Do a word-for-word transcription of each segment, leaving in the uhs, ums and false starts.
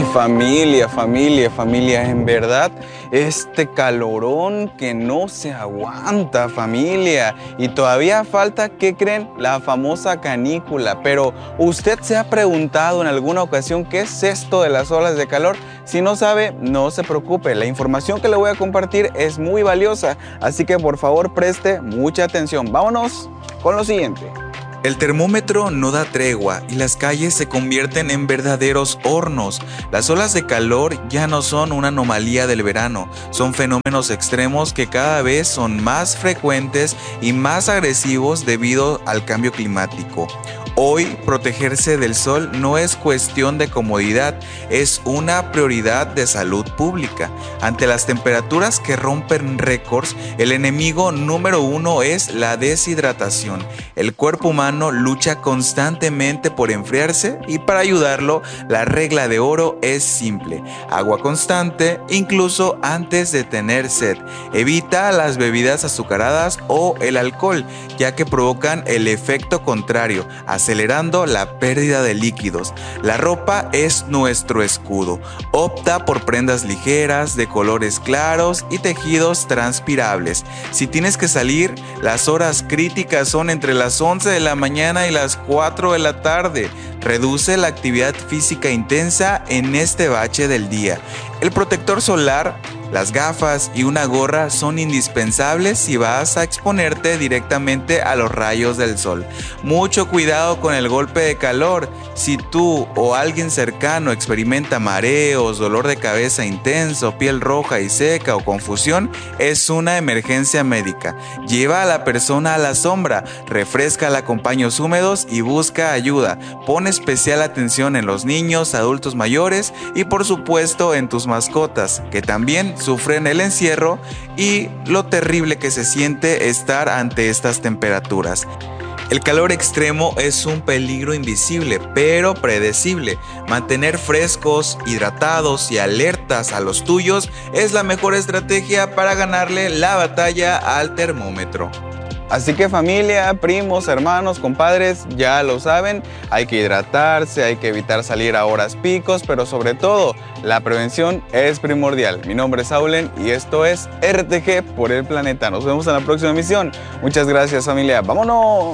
Familia, familia, familia, en verdad, este calorón que no se aguanta, familia. Y todavía falta, ¿qué creen? La famosa canícula. Pero ¿usted se ha preguntado en alguna ocasión qué es esto de las olas de calor? Si no sabe, no se preocupe. La información que le voy a compartir es muy valiosa, así que por favor preste mucha atención. Vámonos con lo siguiente. El termómetro no da tregua y las calles se convierten en verdaderos hornos. Las olas de calor ya no son una anomalía del verano, son fenómenos extremos que cada vez son más frecuentes y más agresivos debido al cambio climático. Hoy, protegerse del sol no es cuestión de comodidad, es una prioridad de salud pública. Ante las temperaturas que rompen récords, el enemigo número uno es la deshidratación. El cuerpo humano lucha constantemente por enfriarse y para ayudarlo, la regla de oro es simple: agua constante, incluso antes de tener sed. Evita las bebidas azucaradas o el alcohol, ya que provocan el efecto contrario, acelerando la pérdida de líquidos. La ropa es nuestro escudo. Opta por prendas ligeras, de colores claros y tejidos transpirables. Si tienes que salir, las horas críticas son entre las once de la mañana y las cuatro de la tarde. Reduce la actividad física intensa en este bache del día. El protector solar, las gafas y una gorra son indispensables si vas a exponerte directamente a los rayos del sol. Mucho cuidado con el golpe de calor. Si tú o alguien cercano experimenta mareos, dolor de cabeza intenso, piel roja y seca o confusión, es una emergencia médica. Lleva a la persona a la sombra, refréscala con paños húmedos y busca ayuda. Pon especial atención en los niños, adultos mayores y por supuesto en tus mascotas, que también sufren el encierro y lo terrible que se siente estar ante estas temperaturas. El calor extremo es un peligro invisible, pero predecible. Mantener frescos, hidratados y alertas a los tuyos es la mejor estrategia para ganarle la batalla al termómetro. Así que familia, primos, hermanos, compadres, ya lo saben, hay que hidratarse, hay que evitar salir a horas picos, pero sobre todo, la prevención es primordial. Mi nombre es Saulen y esto es R T G por el planeta. Nos vemos en la próxima emisión. Muchas gracias, familia. ¡Vámonos!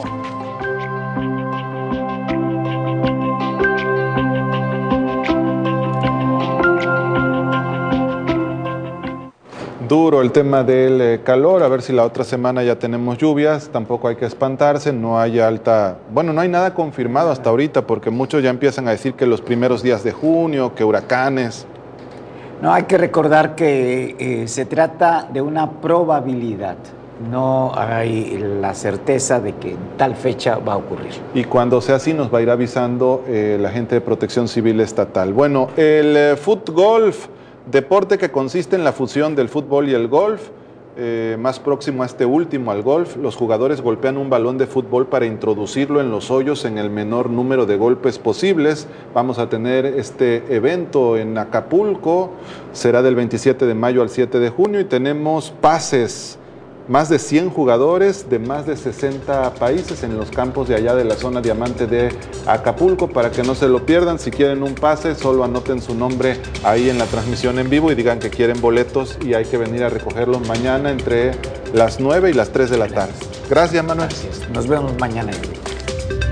Duro el tema del eh, calor, a ver si la otra semana ya tenemos lluvias, tampoco hay que espantarse, no hay alta, bueno, no hay nada confirmado hasta ahorita porque muchos ya empiezan a decir que los primeros días de junio, que huracanes. No, hay que recordar que eh, se trata de una probabilidad, no hay la certeza de que en tal fecha va a ocurrir. Y cuando sea así nos va a ir avisando eh, la gente de Protección Civil Estatal. Bueno, el eh, fútgolf, deporte que consiste en la fusión del fútbol y el golf, eh, más próximo a este último, al golf. Los jugadores golpean un balón de fútbol para introducirlo en los hoyos en el menor número de golpes posibles. Vamos a tener este evento en Acapulco, será del veintisiete de mayo al siete de junio y tenemos pases. Más de cien jugadores de más de sesenta países en los campos de allá de la zona diamante de Acapulco, para que no se lo pierdan. Si quieren un pase, solo anoten su nombre ahí en la transmisión en vivo y digan que quieren boletos y hay que venir a recogerlos mañana entre las nueve y las tres de la tarde. Gracias, Manuel. Gracias. Nos vemos mañana en vivo.